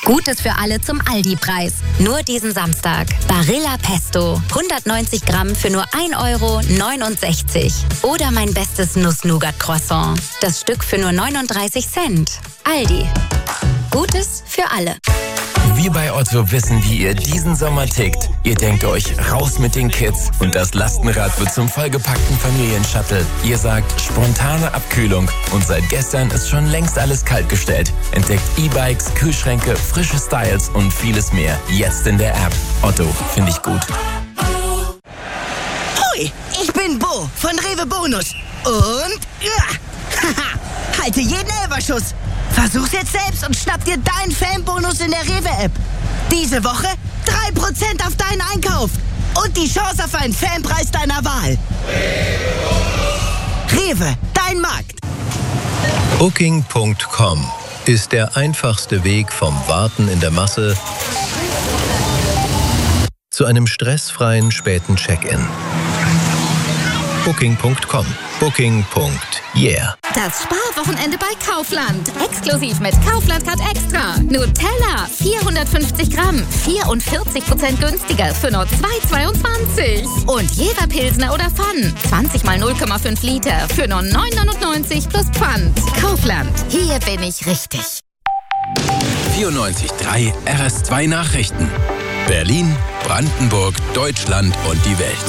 Gutes für alle zum Aldi-Preis. Nur diesen Samstag. Barilla Pesto. 190 Gramm für nur 1,69 €. Oder mein bestes Nuss-Nougat-Croissant. Das Stück für nur 39 Cent. Aldi. Gutes für alle. Wir bei Otto wissen, wie ihr diesen Sommer tickt. Ihr denkt euch, raus mit den Kids und das Lastenrad wird zum vollgepackten Familienshuttle. Ihr sagt, spontane Abkühlung und seit gestern ist schon längst alles kaltgestellt. Entdeckt E-Bikes, Kühlschränke, frische Styles und vieles mehr. Jetzt in der App. Otto, finde ich gut. Hoi, ich bin Bo von Rewe Bonus. Und halte jeden Elferschuss. Versuch's jetzt selbst und schnapp dir deinen Fanbonus in der Rewe-App. Diese Woche 3% auf deinen Einkauf. Und die Chance auf einen Fanpreis deiner Wahl. Rewe, dein Markt. Booking.com ist der einfachste Weg vom Warten in der Masse zu einem stressfreien späten Check-in. Booking.com. Booking.yeah. Das Sparwochenende bei Kaufland. Exklusiv mit Kaufland Card Extra. Nutella, 450 Gramm, 44% günstiger für nur 2,22. Und Jever Pilsner oder Pfann, 20 mal 0,5 Liter für nur 9,99 plus Pfand. Kaufland, hier bin ich richtig. 94.3 RS2 Nachrichten. Berlin, Brandenburg, Deutschland und die Welt.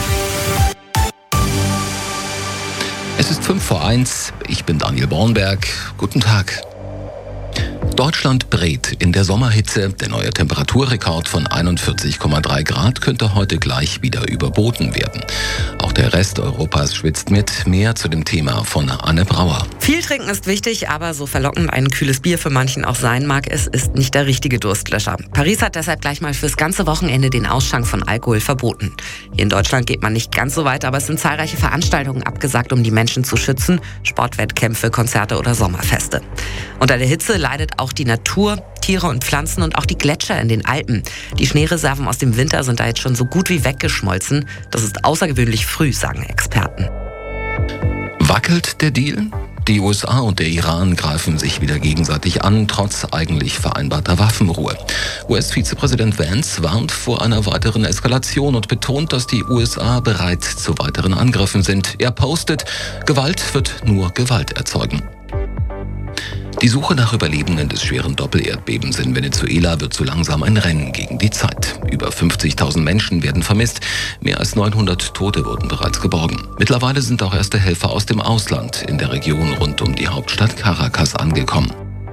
Es ist 1:05. Ich bin Daniel Bornberg. Guten Tag. Deutschland brät in der Sommerhitze. Der neue Temperaturrekord von 41,3 Grad könnte heute gleich wieder überboten werden. Auch der Rest Europas schwitzt mit. Mehr zu dem Thema von Anne Brauer. Viel trinken ist wichtig, aber so verlockend ein kühles Bier für manchen auch sein mag, es ist nicht der richtige Durstlöscher. Paris hat deshalb gleich mal fürs ganze Wochenende den Ausschank von Alkohol verboten. Hier in Deutschland geht man nicht ganz so weit, aber es sind zahlreiche Veranstaltungen abgesagt, um die Menschen zu schützen. Sportwettkämpfe, Konzerte oder Sommerfeste. Unter der Hitze leidet auch die Natur, Tiere und Pflanzen und auch die Gletscher in den Alpen. Die Schneereserven aus dem Winter sind da jetzt schon so gut wie weggeschmolzen. Das ist außergewöhnlich früh, sagen Experten. Wackelt der Deal? Die USA und der Iran greifen sich wieder gegenseitig an, trotz eigentlich vereinbarter Waffenruhe. US-Vizepräsident Vance warnt vor einer weiteren Eskalation und betont, dass die USA bereit zu weiteren Angriffen sind. Er postet, Gewalt wird nur Gewalt erzeugen. Die Suche nach Überlebenden des schweren Doppelerdbebens in Venezuela wird so langsam ein Rennen gegen die Zeit. Über 50.000 Menschen werden vermisst, mehr als 900 Tote wurden bereits geborgen. Mittlerweile sind auch erste Helfer aus dem Ausland in der Region rund um die Hauptstadt Caracas angekommen.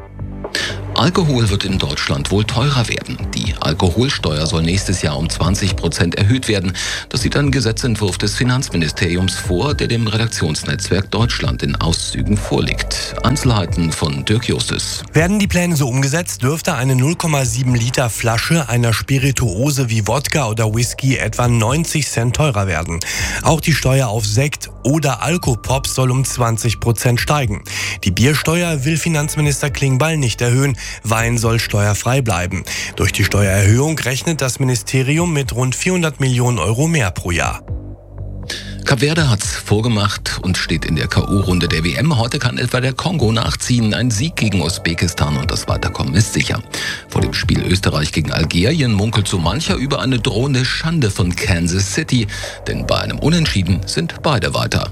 Alkohol wird in Deutschland wohl teurer werden. Die Alkoholsteuer soll nächstes Jahr um 20% erhöht werden. Das sieht ein Gesetzentwurf des Finanzministeriums vor, der dem Redaktionsnetzwerk Deutschland in Auszügen vorliegt. Einzelheiten von Dirk Justus. Werden die Pläne so umgesetzt, dürfte eine 0,7 Liter Flasche einer Spirituose wie Wodka oder Whisky etwa 90 Cent teurer werden. Auch die Steuer auf Sekt oder Alkopops soll um 20% steigen. Die Biersteuer will Finanzminister Klingbeil nicht erhöhen. Wein soll steuerfrei bleiben. Durch die Steuererhöhung rechnet das Ministerium mit rund 400 Millionen Euro mehr pro Jahr. Kap Verde hat's vorgemacht und steht in der K.O.-Runde der WM. Heute kann etwa der Kongo nachziehen. Ein Sieg gegen Usbekistan und das Weiterkommen ist sicher. Vor dem Spiel Österreich gegen Algerien munkelt so mancher über eine drohende Schande von Kansas City. Denn bei einem Unentschieden sind beide weiter.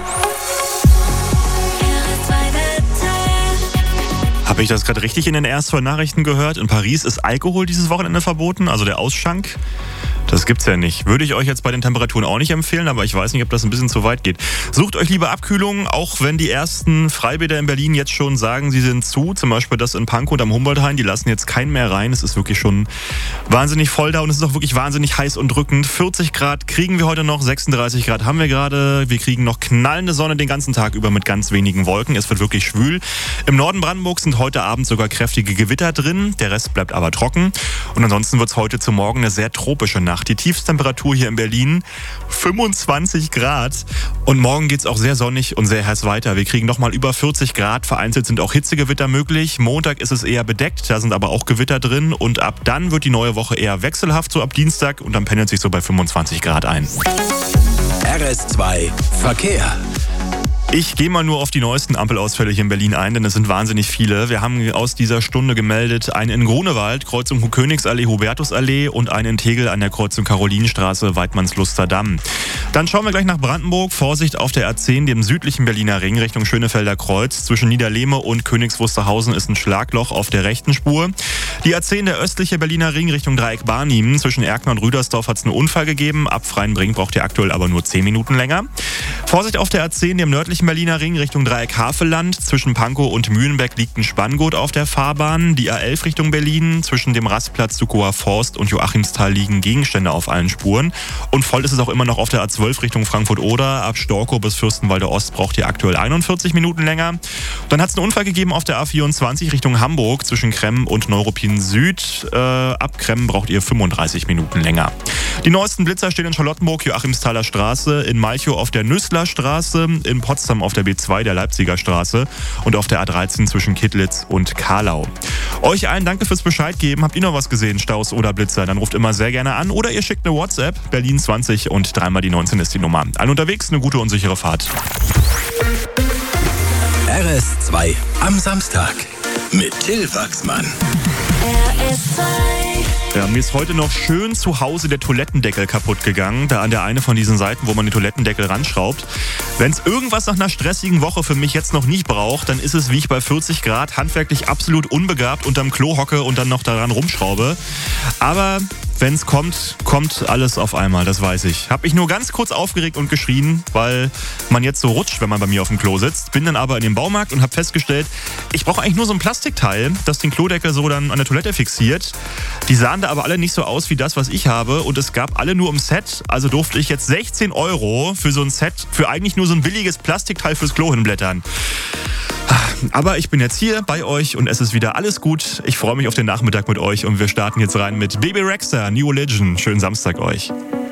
Habe ich das gerade richtig in den RS2-Nachrichten gehört? In Paris ist Alkohol dieses Wochenende verboten, also der Ausschank. Das gibt's ja nicht. Würde ich euch jetzt bei den Temperaturen auch nicht empfehlen, aber ich weiß nicht, ob das ein bisschen zu weit geht. Sucht euch lieber Abkühlung, auch wenn die ersten Freibäder in Berlin jetzt schon sagen, sie sind zu. Zum Beispiel das in Pankow und am Humboldthain, die lassen jetzt keinen mehr rein. Es ist wirklich schon wahnsinnig voll da und es ist auch wirklich wahnsinnig heiß und drückend. 40 Grad kriegen wir heute noch, 36 Grad haben wir gerade. Wir kriegen noch knallende Sonne den ganzen Tag über mit ganz wenigen Wolken. Es wird wirklich schwül. Im Norden Brandenburgs sind heute Abend sogar kräftige Gewitter drin. Der Rest bleibt aber trocken. Und ansonsten wird es heute zu morgen eine sehr tropische Nacht. Die Tiefstemperatur hier in Berlin 25 Grad. Und morgen geht es auch sehr sonnig und sehr heiß weiter. Wir kriegen nochmal über 40 Grad. Vereinzelt sind auch Hitzegewitter möglich. Montag ist es eher bedeckt. Da sind aber auch Gewitter drin. Und ab dann wird die neue Woche eher wechselhaft, so ab Dienstag. Und dann pendelt sich so bei 25 Grad ein. RS2 Verkehr. Ich gehe mal nur auf die neuesten Ampelausfälle hier in Berlin ein, denn es sind wahnsinnig viele. Wir haben aus dieser Stunde gemeldet eine in Grunewald, Kreuzung Königsallee, Hubertusallee und eine in Tegel an der Kreuzung Karolinenstraße, Weidmannsluster Damm. Dann schauen wir gleich nach Brandenburg. Vorsicht auf der A10, dem südlichen Berliner Ring, Richtung Schönefelder Kreuz. Zwischen Niederlehme und Königs Wusterhausen ist ein Schlagloch auf der rechten Spur. Die A10, der östliche Berliner Ring, Richtung Dreieck Barnim. Zwischen Erkner und Rüdersdorf hat es einen Unfall gegeben. Ab Freienbrink braucht ihr aktuell aber nur 10 Minuten länger. Vorsicht auf der A10, dem nördlichen Berliner Ring, Richtung Dreieck Havelland. Zwischen Pankow und Mühlenbeck liegt ein Spanngurt auf der Fahrbahn. Die A11 Richtung Berlin. Zwischen dem Rastplatz Sukower Forst und Joachimsthal liegen Gegenstände auf allen Spuren. Und voll ist es auch immer noch auf der A12 Richtung Frankfurt-Oder. Ab Storkow bis Fürstenwalde Ost braucht ihr aktuell 41 Minuten länger. Dann hat es einen Unfall gegeben auf der A24 Richtung Hamburg zwischen Kremmen und Neuruppin Süd. Ab Kremmen braucht ihr 35 Minuten länger. Die neuesten Blitzer stehen in Charlottenburg, Joachimsthaler Straße, in Malchow auf der Nüssler Straße, in Potsdam auf der B2 der Leipziger Straße und auf der A13 zwischen Kittlitz und Karlau. Euch allen danke fürs Bescheid geben. Habt ihr noch was gesehen, Staus oder Blitzer? Dann ruft immer sehr gerne an oder ihr schickt eine WhatsApp. Berlin 20 und 3 mal die 19 ist die Nummer. Allen unterwegs eine gute und sichere Fahrt. RS2 am Samstag mit Till Wachsmann. Ja, mir ist heute noch schön zu Hause der Toilettendeckel kaputt gegangen. Da an der eine von diesen Seiten, wo man den Toilettendeckel ranschraubt. Wenn es irgendwas nach einer stressigen Woche für mich jetzt noch nicht braucht, dann ist es, wie ich bei 40 Grad handwerklich absolut unbegabt unterm Klo hocke und dann noch daran rumschraube. Aber wenn es kommt, kommt alles auf einmal, das weiß ich. Hab mich nur ganz kurz aufgeregt und geschrien, weil man jetzt so rutscht, wenn man bei mir auf dem Klo sitzt. Bin dann aber in den Baumarkt und habe festgestellt, ich brauche eigentlich nur so ein Plastikteil, das den Klodeckel so dann an der Toilette fixiert. Die sahen da aber alle nicht so aus wie das, was ich habe. Und es gab alle nur im Set. Also durfte ich jetzt 16 € für so ein Set, für eigentlich nur so ein billiges Plastikteil fürs Klo hinblättern. Aber ich bin jetzt hier bei euch und es ist wieder alles gut. Ich freue mich auf den Nachmittag mit euch und wir starten jetzt rein mit Baby Rexha, New Religion. Schönen Samstag euch.